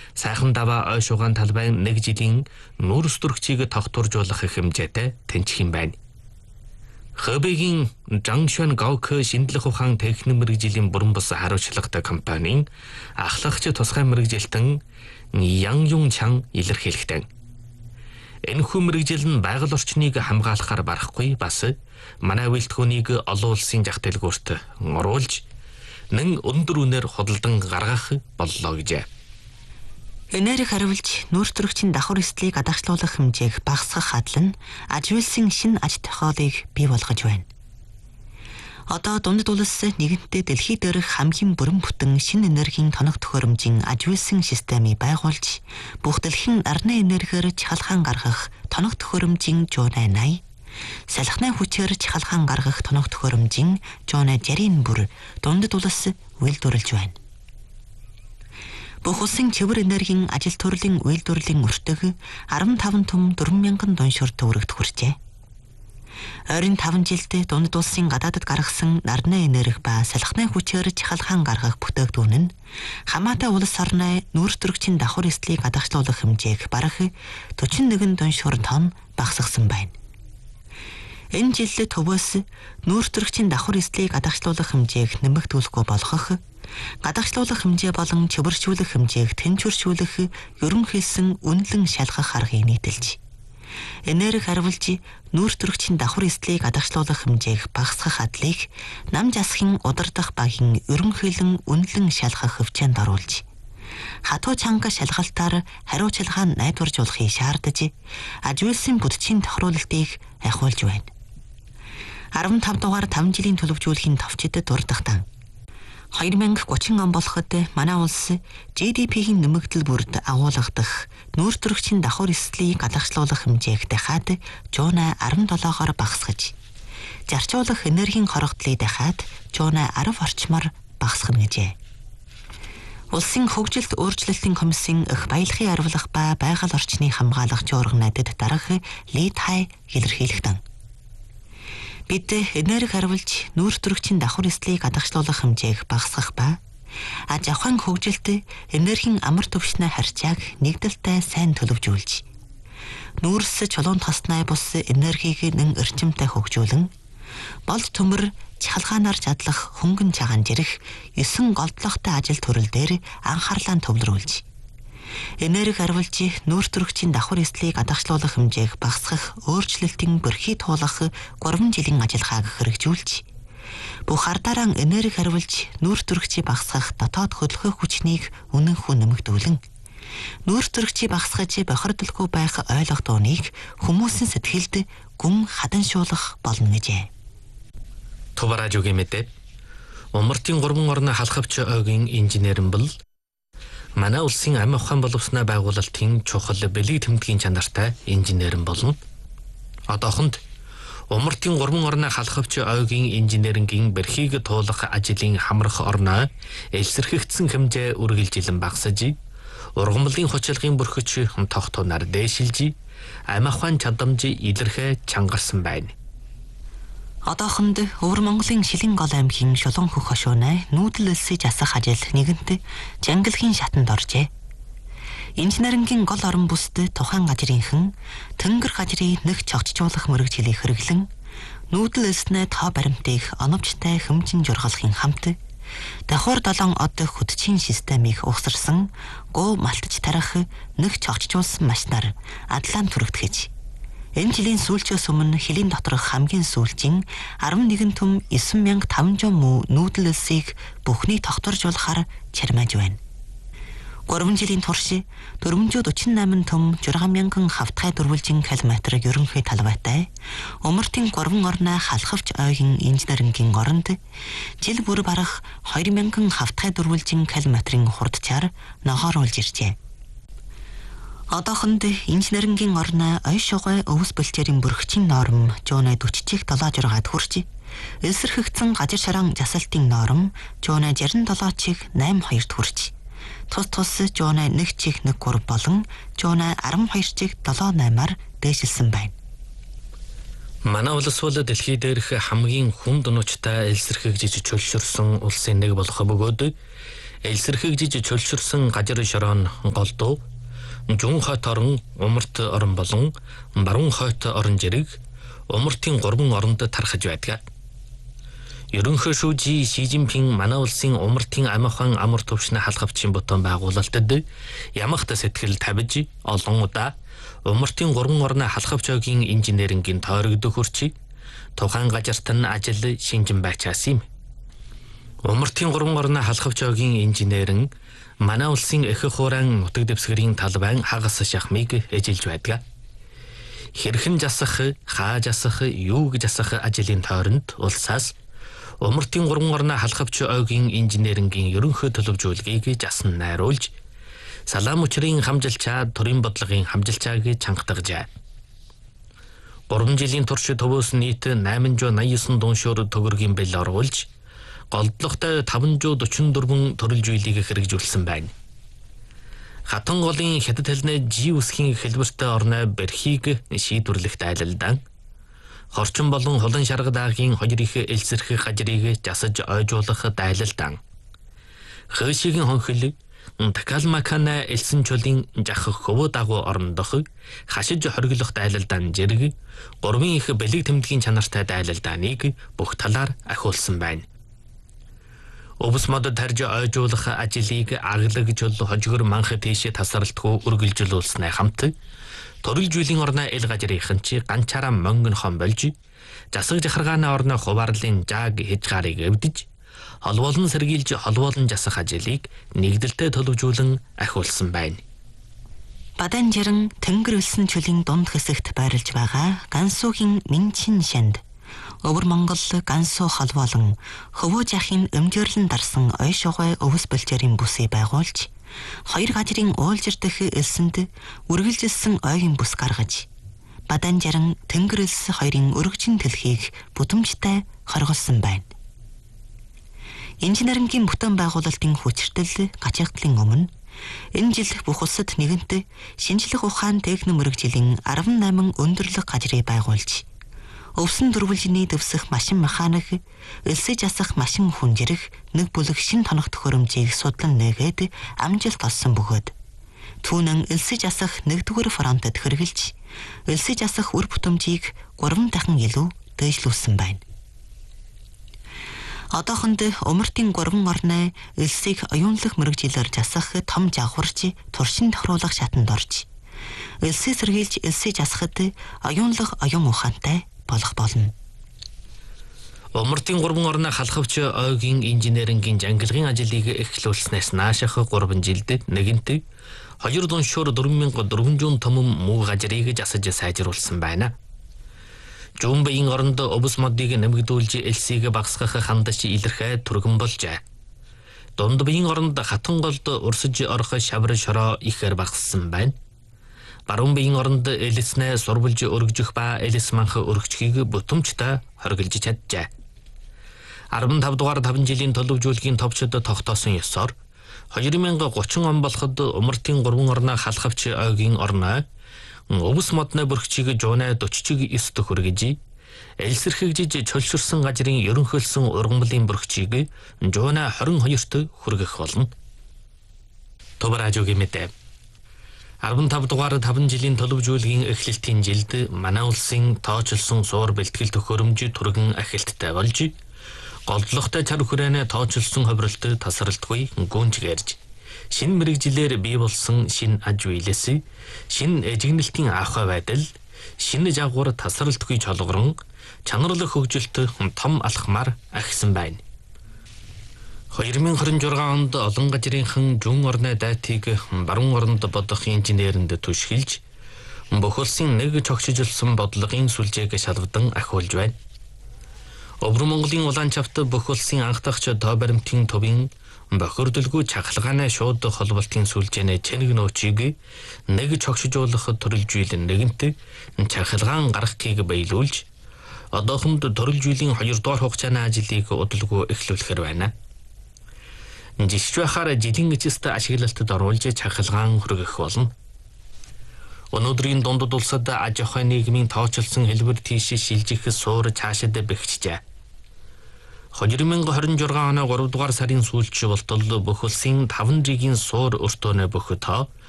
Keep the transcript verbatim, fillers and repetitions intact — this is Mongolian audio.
сайхан даваа ой шугаан талбай нэг жилийн нүүрс төрөгчийг тогтворжуулах хэмжээтэй тэнцэх юм байна. Хэбэгийн Жангшуан Гаокэ шинжлэх ухаан техник мэргэжлийн бүрэн бус хариуцлагатай компанийн ахлагч тусгай мэргэжилтэн Ян Юн Чан илэрхийлэхдээ энэхүү мэргэжил нь байгаль орчныг хамгаалахаар барахгүй бас манай үйлдвэрийг олон улсын зах дэлгүүрт оруулж нэн өндөр үнээр худалдан гаргах боллоо гэжээ. Энерги хариулж нүүрс төрөгчийн давхар эслийг гадагшлуулах хэмжээг багасгах адил нь аж үйлсийн шинэ аж тохиолыг бий болгож байна. Одоо дундад улс нэгэнтээ дэлхий дээрх хамгийн бүрэн бүтэн шинэ энергийн тоног төхөөрөмжийн аж үйлсийн системийг байгуулж бүх дэлхийн арны энергиэр чахалгаан гаргах тоног төхөөрөмжийн Жонэ найдаж, салхины хүчээр чахалгаан гаргах тоног төхөөрөмжийн Жонэ жарийн бүр дундад улс үйлдвэрлэж байна. Бүх улсын цэвэр энергийн ажил төрлийн үйлдвэрлэлийн өртөг арван таван том дөрвөн мянган дуншуур төгрөгт хүрчээ. Ойрын таван жилд дундад улсын гадаадд гаргасан нарны энерги ба салхины хүчээр чахалгаан гаргах бүтээгдэхүүн нь хамаатай улс орны нүүрс төрөгчийн давхар эслийг гадагшлуулах хэмжээг бараг дөрвөн нэгэн дуншуур тонн багасгасан байна. Энэ жил төвөөс нүүрс төрөгчийн давхар эслийг гадагшлуулах хэмжээг нэмэгдүүлэхгүй болгох, гадагшлуулах хэмжээ болон чөвөршүүлэх хэмжээг тэнцвэршүүлэх ерөнхийдсөн үнэлэн шалгах аргыг нийтэлж, энерги хариулж нүүрс төрөгчийн давхар эслийг гадагшлуулах хэмжээг багасгах адлыг нам засгийн удирдах багийн ерөнхийлөн үнэлэн шалгах хөвчөнд оруулж, хатуу чанга шалгалтаар хариуцлагаа найдваржуулахыг шаардаж, аж үйлсийн бүтцийн тохируулалтыг ахиулж байна. арван тав дугаар таван жилийн төлөвжүүлэхийн товчид дурдахтан хоёр мянга гучин он болоход манай улс Жи Ди Пи-ийн нэмэгдэл бүрд агуулгадах нүүрс төрөгчийн давхар эслийг гадагшлуулах хэмжээг дахиад Жонэ арван долоогоор багасгаж, зарцуулах энергийн хорогдлыг дахиад Жонэ арав орчмоор багасгана гэжээ. Улсын хөгжилт өөрчлөлтийн комиссийн эх баялагын арвлах ба байгаль орчныг хамгаалагч орган надад дарах Ли Тай илэрхийлэхдээ бид энерги хариулж нүүрс төрөгчийн давхар эслийг гадагшлуулах хэмжээг багасгах ба аж ахуйн хөгжилд энергийн амар түвшний харьцааг нэгдэлтэй сайн төлөвжүүлж, нүүрс чулуун тосноо бус энергийг нэн эрчимтэй хөгжүүлэн, болд төмөр чахалгаанаар чадлах хөнгөн чагаан жирэх есөн голдлогтой ажил төрөл дээр анхаарлаа төвлөрүүлж, энерги хариулж нүүрс төрөгчийн давхар эслийг гадагшлуулах хэмжээг багасгах өөрчлөлтийн бөрхий туулах гурван жилийн ажиллагааг хэрэгжүүлж, бүх ардараа энерги хариулж нүүрс төрөгчийг багасгах дотоод хөдөлгөөх хүчнийг үнэнхүү нэмэгдүүлэн, нүүрс төрөгчийг багасгаж бохирдолгүй байх ойлгодооныг хүмүүсийн сэтгэлд гүн хаданшуулах болно гэжээ. Тувааражуугийн мэдээ Умартын гурван орны халахвч ойгийн инженер нь бол манай улсын амь ухаан боловсноо байгуулалтын чухал бэлэг тэмдгийн чанартай инженер нь болно. Одоохонд Умартын гурван орны халахвч ойгийн инженерингийн бэрхийг туулах ажлын хамрах орноо элсэрхэгдсэн хэмжээ үргэлжилэн багасж, ургамлын хүчилгын бүрхэж тогтооноор дээшилж, амь ухаан чадамж илэрхэ чангарсан байна. Одоохонд Өвөр Монголын Шилэн гол аймгийн Шулуун хөх хошуунай нүүдэл элсэж асах ажил нэгэнт жангилхийн шатанд оржээ. Инженерингийн гол орон бүсд тухайн газрынхан тэнгэр газрыг нэг цогцжуулах мөрөгжлийг хэрэглэн нүүдэл элснэ тоо баримтыг оновчтой хэмжин жургалахын хамт давхар долоон од хөтчийн системийг угсарсан гоо малтаж тарах нэг цогцжуулсан машинаар адлаан түрэгдэхэж, энэ жилийн сүүлчээс өмнө хилийн доторх хамгийн сүүлчийн арван нэгэн том девять мянга тавнжуун муу нүүдэл элсийг бүхний тогтворжуулахаар чармааж байна. гурван жилийн турш дөрвөнзөө дөрвөн восемь том шесть мянган хавтгай дөрвөлжин километрыг ерөнхий талбайтай Умартын гурван орны халахвч ойгийн инженерингийн оронд жил бүр барах хоёр мянган хавтгай дөрвөлжин километрын хурдчаар ногооруулж иржээ. Одоохонд инженерингийн орны ой шугай өвс бэлчээрийн бүрхчийн норм Жонэ дөрвөлжих седем жургаад хүрч, эсэрхэгдсэн газар шаран засалтын норм Жонэ шестьдесят семь чих восемь хоёрт хүрч, тус тус Жонэ нэг чих нэг гурав болон Жонэ twelve чих seven eight-аар дээшилсэн байна. Манай улс бол дэлхий дээрх хамгийн хүнд нуучтай элсэрхэгжиж чөлшөрсөн улсын нэг болох бөгөөд элсэрхэгжиж чөлшөрсөн газар шороон голдуу, зүүн хойд орон, умарт орон болон баруун хойд орон зэрэг умартын гурван оронд тархаж байдаг. Ерөнхий шүүжи Ши Жинпин манай улсын умартын амихан амар төвшний халхавчийн бутан байгуулалтад ямагт сэтгэл тавьж олон удаа умартын гурван орны халхавч ойгийн инженерингийн тойрогдох хүрчи тухайн газарт нь ажил шинжин байчаас юм. Умартын гурван орны халхавч ойгийн инженерэн манай улсын их хуурайн нутаг дэвсгэрийн талбайн хагас шахмыг эжилж байдаг. Хэрхэн засах, хааж засах, юу гэж засах ажлын тойронд улсаас умартын гурван орны халхавч ойгийн инженерингийн ерөнхий төлөвжүүлгийг жасан найруулж, салаам учрын хамжилчаа төрийн бодлогын хамжилчааг чангатгажээ. гурван жилийн турш төвөөс нийт найман зуун найман девять дууншуур төгрөгийн бэл оруулж, голдлоготой таван зуун дөрвөн дөрвөн төрөлжүүлгийг хэрэгжүүлсэн байна. Хатан голын хятад хэлний жи үсгийн хэлбэртэй орны барихыг шийдвэрлэхт айлалдан, хорчин болон холон шарга даагийн хоёр их элсэрхэх газрыг засаж ойжуулах дайлалдан, хөөшигийн хонхил Такалмакана элсэн чулын жахах хөвөө дагуу орондох хашиж хориглох дайлалдан зэрэг гурван их бэлэг тэмдгийн чанартай дайлалдааныг бүх талаар ахиулсан байна. Өвс мод тарж ойжуулах ажлыг аглагжул хожигор манх тийш тасралтгүй үргэлжлүүлснээ хамт төрөлжүүлийн орны эл газрынхан чи ганчаараа мөнгөн хон болж засаг жахаргааны орны хуваарлын жааг хязгаарыг өвдөж холбоолон сэргийлж холбоолон засах ажлыг нэгдэлтэй төлөвжүүлэн ахиулсан байна. Бадан жирэн тэнгэр үлсэн чөлийн дунд хэсэгт байрлаж байгаа Гансуугийн Минчин шанд Өвөр Монгол Гансуу холбоолон хөвөө жахын өмжөөрлөн дарсан ой шугай өвс болчрын бүсийг байгуулж хоёр газрын уулжир дэх элсэнд үргэлжилсэн ойгийн бүс гаргаж Бадан жирэн тэнгэр үлс хоёрын өргөжин төлхийг бүдэмжтэй хоригдсон байна. Инженерингийн бүтэн байгуулалтын хүчиртэл гачигдлын өмнө энэ жил бүх улсад нэгэнт шинжлэх ухаан техник мэргэжлийн арван найман өндөрлөг газрыг байгуулж өвсөн дөрвөлжиний дэвсэх машин механик, элсэж асах машин хүнжирэх нэг бүлэг шин тоног төхөөрөмжийг судлан нээгээд амжилт олсон бөгөөд түүнэн элсэж асах нэгдүгээр фронтод хэрэгжилж элсэж асах үр бүтэмжийг гурван дахин илүү дээшлүүлсэн байна. Одоохонд умартын гурван орны элсийг оюунлах мэргэжилээр засах том жавхарч туршин тохируулах шатанд орж элсээ сэргийлж элсээ засахад оюунлах оюун ухаантай болох болно. Умартын гурван орны халхавч ойгийн инженерингийн жангалгын ажлыг эхлүүлснээс нааших гурван жилд нэгэнт хоёр дууншуур дөрвөн мянган дөрвөн зуун том муу газрыг засаж сайжруулсан байна. Жумбын оронд өвс модыг нэмэгдүүлж элсийг багасгах хандаж илэрхээ түргэн болжээ. Дунд биеийн оронд хатан голд урсж орох шавар шороо ихээр багассан байна. Баруун биеийн оронд элснээ сурвалж өргөжих ба элс манх өргөжхийг бүтэмжтэй хоригдж чаджээ. арван тав дугаар таван жилийн төлөвжүүлгийн товчод тогтоосон ёсоор хоёр мянга гучин он болоход умартын гурван орны халхавч ойгийн орноо өвс модны бүрхчийг жуунаа дөрвөн девять хүргэж элсэрхэгжиж чөлшөрсөн газрын ерөнхийлсөн ургамлын бүрхчийг жуунаа двадцать двойт хүргэх болно. Товаражуугийн мэдээ. арван тав дугаар таван жилийн төлөвжүүлгийн эхлэлтийн жилд манай улсын тооцолсон суур бэлтгэл төхөөрөмж түргэн ахилттай болж голдлоготой чар хүрээний тооцолсон ховролт тасралтгүй гүнжгэрж шин мэрэгжилээр бий болсон шин аж үйлээс шин эжигнэлтийн ахуй байдал шин жагвар тасралтгүй чолгорон чанарлах хөгжилт том алхмаар ахисан байна. хоёр мянга двадцать шесть онд олон газрынхан зүүн орны дайтыг баруун оронд бодох инженеринд түшгэлж бүх улсын нэг цогцжилсан бодлогын сүлжээг шалгадан ахиулж байна. Өвөр Монголын улаанчавт бүх улсын анх дахь тоо баримтын төвийн бохирдолгүй чахалгааны шууд холболтын сүлжээний чэнэг нөөцийг нэг цогцжуулах төрөлжүүлэн нэгэнт чахалгаан гаргахыг баялуулж одоохонд төрөлжүүлийн хоёр дахь хугацааны ажлыг удалгүй эхлүүлэхэр байна. Жишж байхаар жилийн эцэст ашиглалтад оруулж чахалгаан хүргэх болно. Өнөөдрийн дундад улсад аж ахуйн нийгмийн тооцолсон хэлбэр тийш шилжих суур цаашид бэхжжээ. хоёр мянга хорин жургаан оны гурав дугаар сарын сүүлчийн болтол бүх улсын таван жилийн суур өртөөнө бөхөтөө